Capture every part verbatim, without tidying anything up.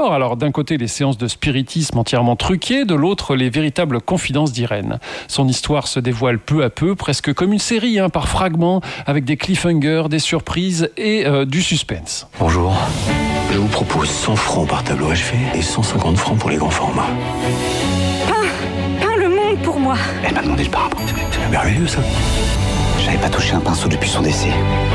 d'abord. Alors d'un côté les séances de spiritisme entièrement truquées, de l'autre les véritables confidences d'Irène. Son histoire se dévoile peu à peu, presque comme une série, hein, par fragments, avec des cliffhangers, des surprises et euh, du suspense. Bonjour, je vous propose cent francs par tableau achevé et cent cinquante francs pour les grands formats. Peins, peins le monde pour moi. Elle m'a demandé le parapente. C'est merveilleux ça. J'avais pas touché un pinceau depuis son décès.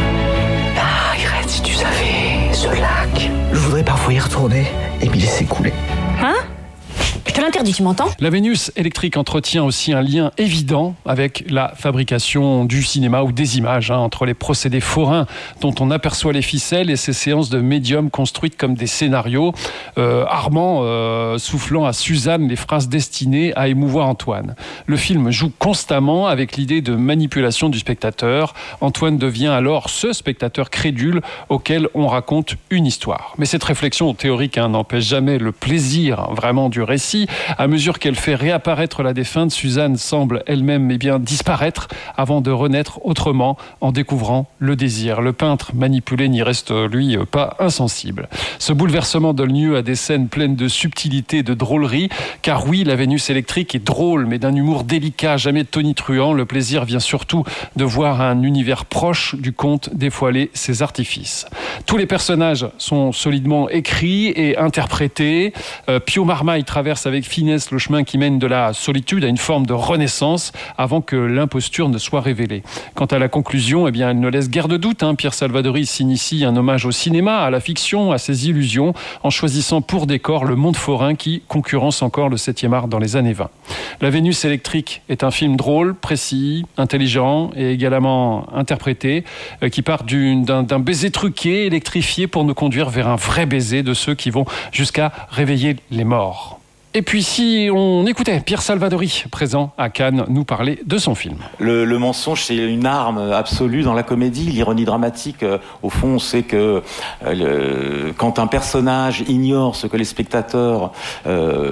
Ah, Irène, si tu savais, ce lac. Je voudrais parfois y retourner et m'y laisser couler. Hein ? Je te l'interdis, tu m'entends ? La Vénus électrique entretient aussi un lien évident avec la fabrication du cinéma ou des images, hein, entre les procédés forains dont on aperçoit les ficelles et ces séances de médium construites comme des scénarios, euh, Armand euh, soufflant à Suzanne les phrases destinées à émouvoir Antoine. Le film joue constamment avec l'idée de manipulation du spectateur. Antoine devient alors ce spectateur crédule auquel on raconte une histoire. Mais cette réflexion théorique hein, n'empêche jamais le plaisir vraiment du récit. À mesure qu'elle fait réapparaître la défunte, Suzanne semble elle-même eh bien, disparaître avant de renaître autrement en découvrant le désir. Le peintre manipulé n'y reste, lui, pas insensible. Ce bouleversement donne lieu à des scènes pleines de subtilité et de drôlerie, car oui, la Vénus électrique est drôle, mais d'un humour délicat, jamais tonitruant. Le plaisir vient surtout de voir un univers proche du conte dévoiler ses artifices. Tous les personnages sont solidement écrits et interprétés. Euh, Pio Marmaille traverse avec finesse le chemin qui mène de la solitude à une forme de renaissance avant que l'imposture ne soit révélée. Quant à la conclusion, eh bien, elle ne laisse guère de doute. Hein. Pierre Salvadori s'initie un hommage au cinéma, à la fiction, à ses illusions, en choisissant pour décor le monde forain qui concurrence encore le septième art dans les années vingt. La Vénus électrique est un film drôle, précis, intelligent et également interprété, euh, qui part d'une, d'un, d'un baiser truqué, électrifié pour nous conduire vers un vrai baiser de ceux qui vont jusqu'à réveiller les morts. Et puis si on écoutait Pierre Salvadori, présent à Cannes, nous parler de son film. Le, le mensonge, c'est une arme absolue dans la comédie. L'ironie dramatique, euh, au fond, on sait que euh, le, quand un personnage ignore ce que les spectateurs euh,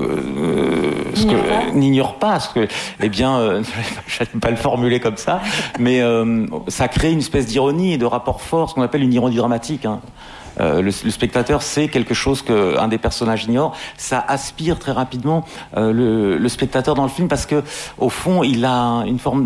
euh, ce que, euh, n'ignorent pas, ce que, eh bien, euh, je n'aime pas le formuler comme ça, mais euh, ça crée une espèce d'ironie et de rapport fort, ce qu'on appelle une ironie dramatique, hein. Euh, le, le spectateur sait quelque chose qu'un des personnages ignore. Ça aspire très rapidement euh, le, le spectateur dans le film parce que, au fond, il a une forme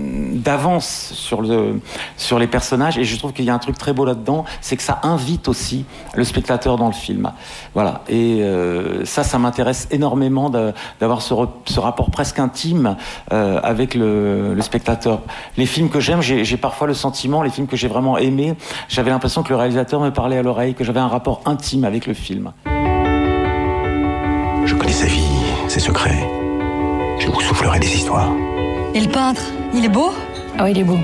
d'avance sur, le, sur les personnages. Et je trouve qu'il y a un truc très beau là-dedans, c'est que ça invite aussi le spectateur dans le film. Voilà. Et euh, ça, ça m'intéresse énormément de, d'avoir ce, re, ce rapport presque intime euh, avec le, le spectateur. Les films que j'aime, j'ai, j'ai parfois le sentiment, les films que j'ai vraiment aimés, j'avais l'impression que le réalisateur me parlait à l'oreille, que j'avais un rapport intime avec le film. Je connais sa vie, ses secrets. Je vous soufflerai des histoires. Et le peintre, il est beau ? Oh, il est beau.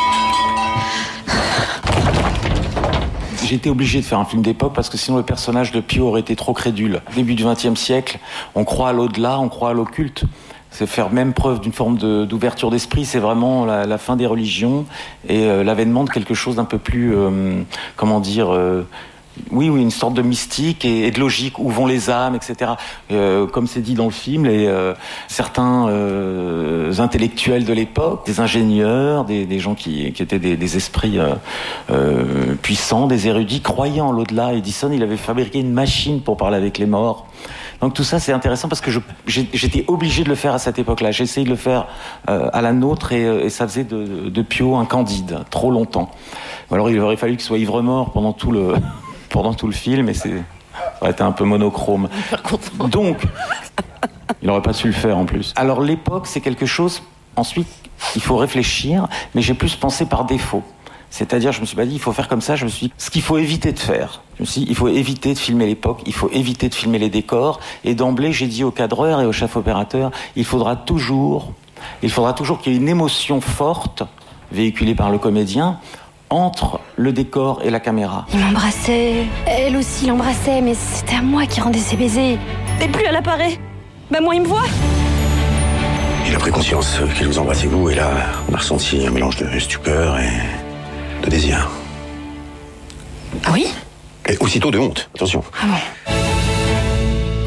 J'ai été obligé de faire un film d'époque parce que sinon le personnage de Pio aurait été trop crédule. Au début du vingtième siècle, on croit à l'au-delà, on croit à l'occulte. C'est faire même preuve d'une forme de, d'ouverture d'esprit, c'est vraiment la, la fin des religions et euh, l'avènement de quelque chose d'un peu plus, euh, comment dire, euh, oui, oui, une sorte de mystique et, et de logique, où vont les âmes, et cetera. Euh, comme c'est dit dans le film, les, euh, certains euh, intellectuels de l'époque, des ingénieurs, des, des gens qui, qui étaient des, des esprits euh, euh, puissants, des érudits, croyaient en l'au-delà. Edison, il avait fabriqué une machine pour parler avec les morts. Donc tout ça, c'est intéressant parce que je, j'ai, j'étais obligé de le faire à cette époque-là. J'ai essayé de le faire euh, à la nôtre et, et ça faisait de, de Pio un Candide, trop longtemps. Alors il aurait fallu qu'il soit ivre-mort pendant tout le, pendant tout le film et c'est, ça aurait été un peu monochrome. Donc, il n'aurait pas su le faire en plus. Alors l'époque, c'est quelque chose, ensuite, il faut réfléchir, mais j'ai plus pensé par défaut. C'est-à-dire, je me suis pas dit, il faut faire comme ça, je me suis dit, ce qu'il faut éviter de faire. Je me suis dit, il faut éviter de filmer l'époque, il faut éviter de filmer les décors. Et d'emblée, j'ai dit au cadreur et au chef opérateur, il faudra toujours, il faudra toujours qu'il y ait une émotion forte, véhiculée par le comédien, entre le décor et la caméra. Il m'embrassait, elle aussi l'embrassait, mais c'était à moi qui rendais ses baisers. Et plus elle apparaît, ben moins il me voit. Il a pris conscience qu'il vous embrassait vous, et là, on a ressenti un mélange de stupeur et de désir. Ah oui ? Et aussitôt de honte, attention. Ah bon ?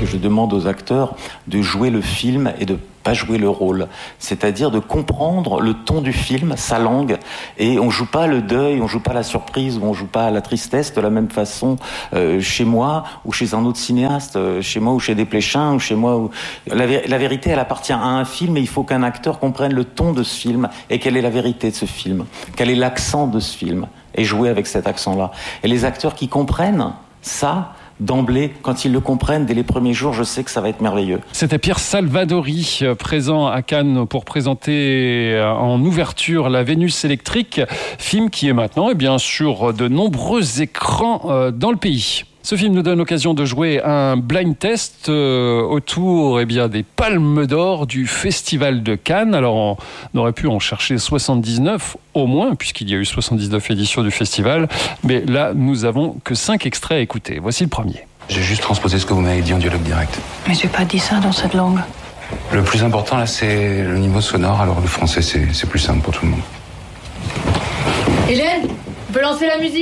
que je demande aux acteurs de jouer le film et de pas jouer le rôle. C'est-à-dire de comprendre le ton du film, sa langue, et on joue pas le deuil, on joue pas la surprise, ou on joue pas la tristesse de la même façon euh, chez moi ou chez un autre cinéaste, euh, chez moi ou chez Desplechin, ou chez moi. Ou... La, vé- la vérité, elle appartient à un film, et il faut qu'un acteur comprenne le ton de ce film, et quelle est la vérité de ce film, quel est l'accent de ce film, et jouer avec cet accent-là. Et les acteurs qui comprennent ça, d'emblée, quand ils le comprennent dès les premiers jours, je sais que ça va être merveilleux. C'était Pierre Salvadori, présent à Cannes pour présenter en ouverture La Vénus électrique, film qui est maintenant eh bien, sur de nombreux écrans dans le pays. Ce film nous donne l'occasion de jouer un blind test euh, autour eh bien, des Palmes d'Or du Festival de Cannes. Alors, on aurait pu en chercher soixante-dix-neuf au moins, puisqu'il y a eu soixante-dix-neuf éditions du festival. Mais là, nous avons que cinq extraits à écouter. Voici le premier. J'ai juste transposé ce que vous m'avez dit en dialogue direct. Mais j'ai pas dit ça dans cette langue. Le plus important, là, c'est le niveau sonore. Alors, le français, c'est, c'est plus simple pour tout le monde. Hélène, on peut lancer la musique ?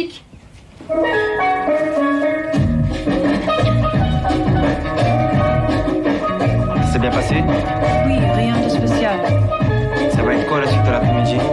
C'est bien passé ? Oui, rien de spécial.